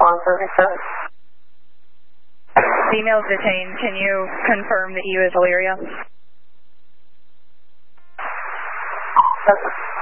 137. Female detained, can you confirm that you is Elyria? Yes.